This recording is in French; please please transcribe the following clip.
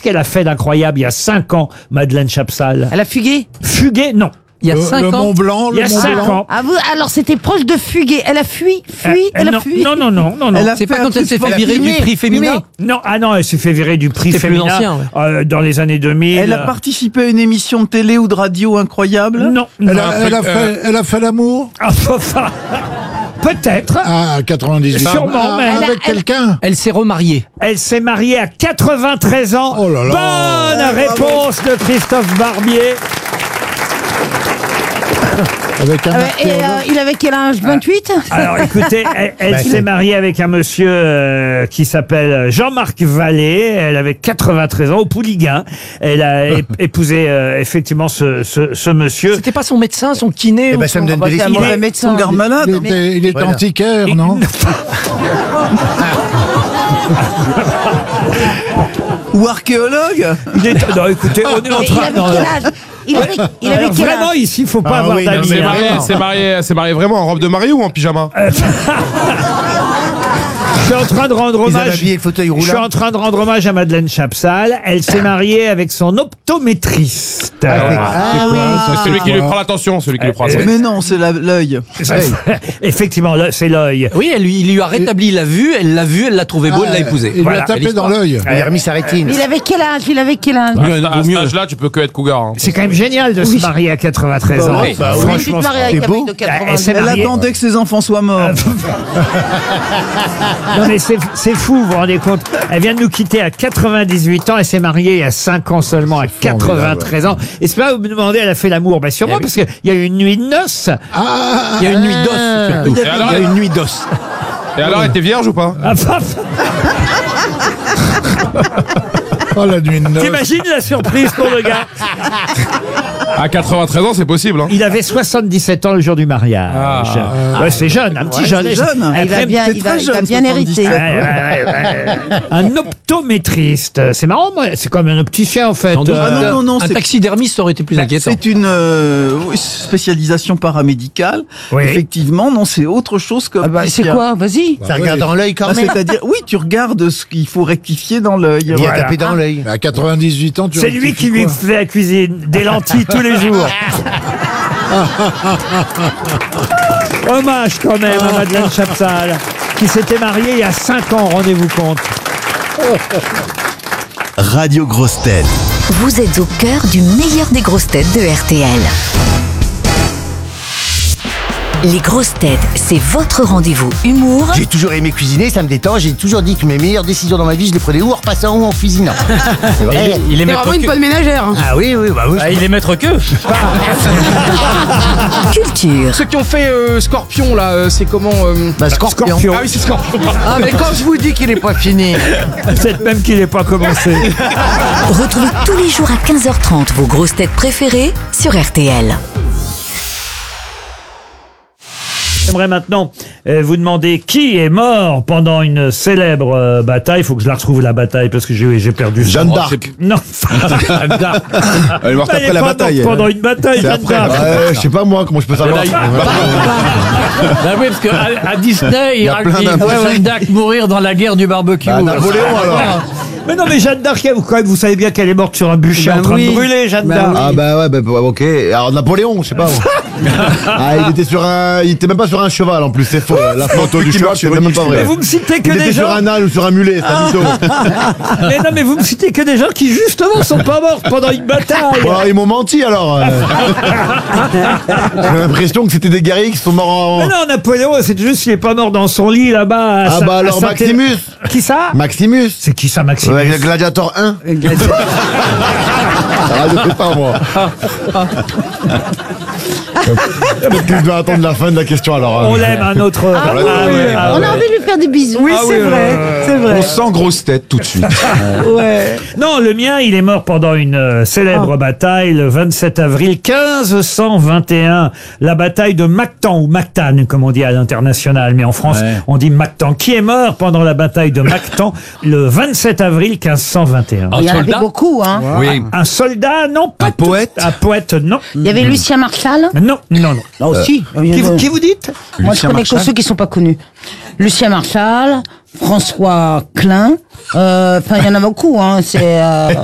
qu'elle a fait d'incroyable il y a 5 ans, Madeleine Chapsal? Elle a fugué. Fugué, non. Il y a 5 Le ans. Mont Blanc, Il y a 5 ans. Ah, alors c'était proche de fuguer. Elle a fui, elle non, a fui. non. Elle a C'est fait pas un quand elle truc s'est fait pour- virer du prix féminin. Non, ah non, elle s'est fait virer du prix C'était plus féminin ancien, dans les années 2000. Elle a participé à une émission de télé ou de radio incroyable. Non. Elle a fait l'amour Ah, enfin, peut-être. à 98 ans. Sûrement, mais avec quelqu'un. Elle s'est remariée. Elle s'est mariée à 93 ans. Oh là là. Bonne réponse de Christophe Barbier. Avec un archéologue. Il avait quel âge? 28? Alors écoutez, elle s'est mariée avec un monsieur qui s'appelle Jean-Marc Vallée. Elle avait 93 ans, au Pouliguen. Elle a épousé effectivement ce monsieur. C'était pas son médecin, son kiné ou ça me donne Bah, de c'est un l'esprit. mauvais médecin. Son garde malade. Il est Voilà. antiquaire, non? Ou archéologue. Non, écoutez, on est en Il train... avait non, quel non. âge? Il avait Alors, quel vraiment, âge? ici, il faut pas avoir oui, non, d'amis. mais hein. C'est marié vraiment en robe de mariée ou en pyjama? Je suis en train de rendre Ils avaient hommage. habillé le fauteuil Je suis en roulant. train de rendre hommage à Madeleine Chapsal. Elle s'est mariée avec son optométriste. C'est celui qui lui prend l'attention, celui qui lui prend l'attention. Mais non, c'est l'œil. Effectivement, c'est l'œil. Oui, il lui a rétabli la vue, elle l'a trouvé beau, elle l'a épousé. Il lui Voilà. a tapé dans l'œil. Il a remis sa rétine. Il avait quel âge? À cet âge-là, tu peux que être cougar. hein. C'est quand même génial de se marier à 93 ans. oui. Bah oui. Franchement, marié avec un mec de 80 Elle s'est Elle mariée. attendait que ses enfants soient morts. Non mais c'est fou, vous vous rendez compte. Elle vient de nous quitter à 98 ans. Elle s'est mariée il y a 5 ans seulement, à 93 ans. Et c'est pas vous me demandez, elle a fait l'amour. Ben sûrement, parce qu'il y a eu une nuit de noces. Il y a une nuit d'os, surtout. Et alors, Il y a une nuit d'os. et alors, elle était vierge ou pas? Ah, paf. Oh, la nuit de noces. T'imagines la surprise pour le gars? À 93 ans, c'est possible. Hein. Il avait 77 ans le jour du mariage. Ouais, c'est jeune, un petit jeune. c'est jeune. Il va bien, C'est il va très jeune, bien hériter. 77. Ouais. Un optométriste. C'est marrant, moi. C'est comme un opticien, en fait. Sans doute. Ah non, Un c'est- taxidermiste ça aurait été plus inquiétant. C'est une spécialisation paramédicale. Oui. Effectivement, non, c'est autre chose que. Ah bah, c'est quoi? Vas-y. Ça regarde dans l'œil quand Ah, même. c'est-à-dire, oui, tu regardes ce qu'il faut rectifier dans l'œil. Il a Voilà. tapé dans l'œil. À 98 ans, tu C'est lui qui lui fait la cuisine. Des lentilles tous les jours. Hommage quand même à Madeleine Chapsal, qui s'était mariée il y a 5 ans, rendez-vous compte. Radio Grosses Têtes. Vous êtes au cœur du meilleur des grosses têtes de RTL. Les grosses têtes, c'est votre rendez-vous humour J'ai toujours aimé cuisiner, ça me détend. J'ai toujours dit que mes meilleures décisions dans ma vie, je les prenais ou en repassant ou en cuisinant. C'est vrai. Il est maître queue. bonne ménagère. Ah oui, bah oui. Il est maître queue. culture. Ceux qui ont fait Scorpion là, c'est comment Bah, Scorpion. Ah oui, c'est Scorpion. Ah, mais quand je vous dis qu'il est pas fini. Peut-être même qu'il n'est pas commencé. Retrouvez tous les jours à 15h30 vos grosses têtes préférées sur RTL. J'aimerais maintenant vous demander qui est mort pendant une célèbre bataille. Il faut que je la retrouve, la bataille, parce que j'ai perdu ça. Jeanne d'Arc. Non. Elle est morte Elle est après la pas bataille. morte pendant une bataille, Jeanne d'Arc. Je sais pas moi, comment je peux savoir. Bah oui, parce qu'à Disney, y a plein il d'infos. voit Jeanne d'Arc mourir dans la guerre du barbecue. Napoléon alors. Mais non, mais Jeanne d'Arc, quand même, vous savez bien qu'elle est morte sur un bûcher Ben en train oui. de brûler, Jeanne Ben d'Arc. oui. Ah bah ouais, ok. Alors Napoléon, je sais pas. Il était même pas sur un cheval en plus, c'est faux. La photo du cheval, c'est même pas Mais vrai. vous me citez que Il des était sur gens. un âne ou sur un mulet, c'est un mytho. Mais non, mais vous me citez que des gens qui justement sont pas morts pendant une bataille. Bon, alors, ils m'ont menti alors. J'ai l'impression que c'était des guerriers qui sont morts en. Mais non, Napoléon, c'est juste qu'il est pas mort dans son lit là-bas. Ah bah alors Maximus. Qui ça? Maximus. C'est qui ça, Maximus? Avec le Gladiator 1. Ah, je sais pas moi. Peut-être que je dois attendre la fin de la question alors. On l'aime, un autre. Ah oui, ouais, ah on ouais. a envie de lui faire des bisous. Oui, Ah c'est oui, vrai, c'est On vrai. sent grosse tête tout de suite. Ouais. Non, le mien, il est mort pendant une célèbre bataille le 27 avril 1521. La bataille de Mactan, ou Mactan, comme on dit à l'international. Mais en France, on dit Mactan. Qui est mort pendant la bataille de Mactan le 27 avril 1521? Il y en avait beaucoup, hein. Oui. Un soldat, non, pas Un poète. Un poète, non. Il y avait Lucien Marchal. Non, non, non. Là aussi. Qui vous dites? Moi, je connais que ceux qui sont pas connus. Lucien Marchal, François Klein. Enfin, il y en a beaucoup, hein. C'est.